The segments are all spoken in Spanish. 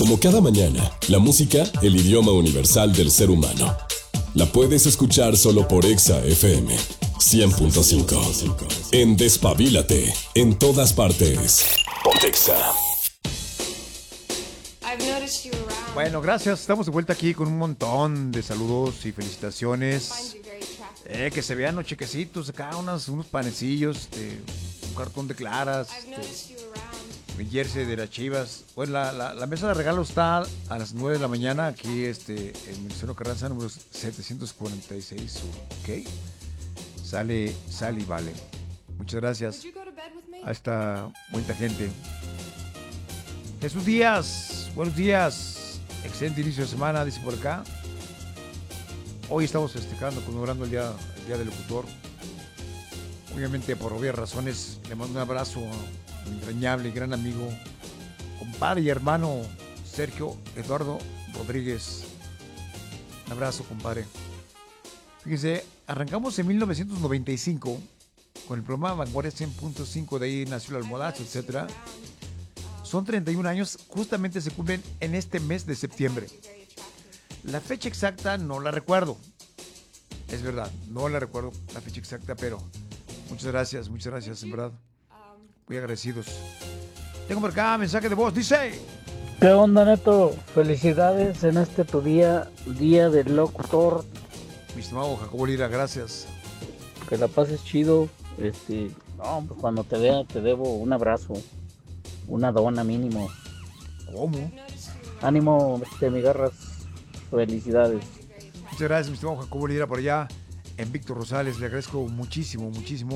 Como cada mañana, la música, el idioma universal del ser humano. La puedes escuchar solo por Exa FM 100.5. En Despabilate, en todas partes. Pontexa. Bueno, gracias. Estamos de vuelta aquí con un montón de saludos y felicitaciones. Que se vean los chequecitos acá, unos panecillos, un cartón de claras, mi jersey de las Chivas. Bueno, la mesa de regalos está a las 9 de la mañana aquí en Ministerio Carranza, número 746, ¿ok? Sale y vale. Muchas gracias a esta bonita gente. Jesús Díaz, buenos días. Excelente inicio de semana, dice por acá. Hoy estamos festejando, conmemorando el día del locutor. Obviamente, por obvias razones, le mando un abrazo a mi entrañable y gran amigo, compadre y hermano Sergio Eduardo Rodríguez. Un abrazo, compadre. Fíjese, arrancamos en 1995 con el programa Vanguardia 100.5, de ahí nació el Almohadazo, etc. Son 31 años, justamente se cumplen en este mes de septiembre. La fecha exacta no la recuerdo. Es verdad, no la recuerdo la fecha exacta, pero muchas gracias, en verdad. Muy agradecidos. Tengo por acá mensaje de voz, dice: ¿qué onda, Neto? Felicidades en este tu día del locutor. Mi estimado Jacobo Lira, gracias. Que la pases chido. No, pues cuando te vea te debo un abrazo, una dona mínimo. ¿Cómo? Ánimo, mi garras. Felicidades. Muchas gracias, mi estimado Jacobo Lira, por allá en Víctor Rosales. Le agradezco muchísimo.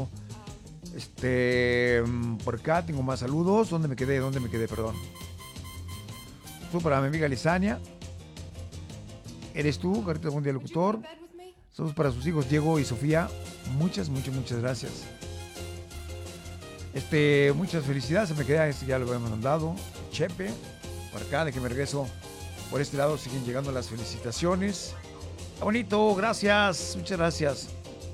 Por acá tengo más saludos. ¿Dónde me quedé? Perdón. Saludos para mi amiga Lisania. Eres tú, Carita Buen Día Locutor. Saludos para sus hijos Diego y Sofía. Muchas gracias. Muchas felicidades. Se me queda, ya lo habíamos mandado. Chepe, por acá, de que me regreso. Por este lado siguen llegando las felicitaciones. Está bonito, gracias, muchas gracias.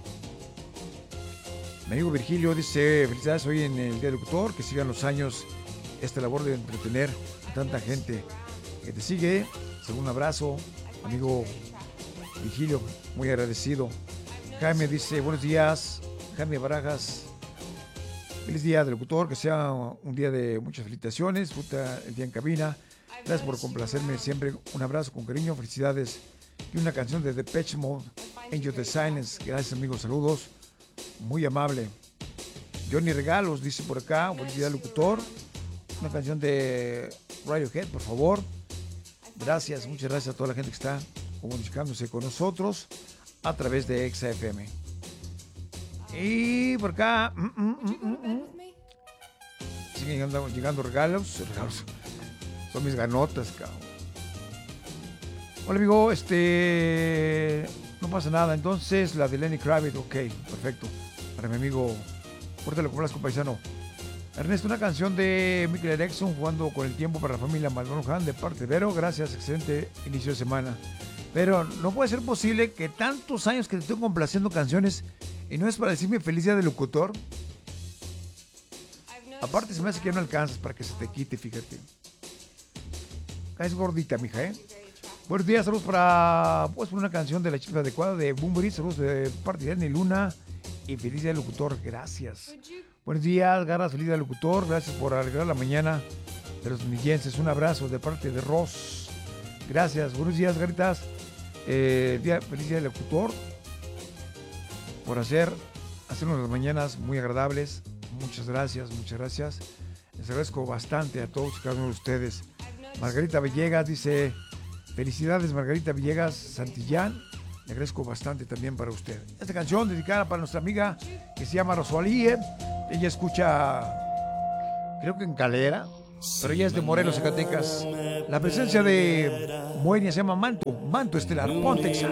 Mi amigo Virgilio dice: felicidades hoy en el Día del Locutor, que sigan los años esta labor de entretener a tanta gente que te sigue. Un abrazo, amigo Virgilio, muy agradecido. Jaime dice: buenos días, Jaime Barajas. Feliz Día del Locutor, que sea un día de muchas felicitaciones. Disfruta el día en cabina. Gracias por complacerme siempre. Un abrazo con cariño, felicidades. Y una canción de Depeche Mode, Angel the Silence. Gracias, amigos, saludos. Muy amable. Johnny Regalos dice por acá: buen día, locutor. Una canción de Radiohead, por favor. Gracias, muchas gracias a toda la gente que está comunicándose con nosotros a través de Exa FM. Y por acá siguen llegando regalos. Son mis ganotas, cabrón. Hola, amigo, no pasa nada. Entonces, la de Lenny Kravitz, ok, perfecto. Para mi amigo, pórtalo como las compaisano. Ernesto, una canción de Michael Erickson, Jugando con el Tiempo, para la familia Maldonado, de parte de Vero. Gracias, excelente inicio de semana. Pero no puede ser posible que tantos años que te estoy complaciendo canciones y no es para decirme feliz día de locutor. Aparte, se me hace que no alcanzas para que se te quite, fíjate. Es gordita, mija, ¿eh? Buenos días, saludos para una canción de La Chica Adecuada de Boombery. Saludos de parte de Dani Luna y feliz día del locutor, gracias. Buenos días, Garras, feliz día del locutor. Gracias por alegrar la mañana de los millenses. Un abrazo de parte de Ross. Gracias. Buenos días, Garitas. Feliz día del locutor. Por hacernos las mañanas muy agradables. Muchas gracias. Les agradezco bastante a todos y cada uno de ustedes. Margarita Villegas dice: felicidades, Margarita Villegas Santillán. Le agradezco bastante también para usted. Esta canción dedicada para nuestra amiga que se llama Rosalía. Ella escucha, creo que en Calera, pero ella es de Morelos, Zacatecas. La presencia de Moenia se llama Manto Estelar. Pontexa.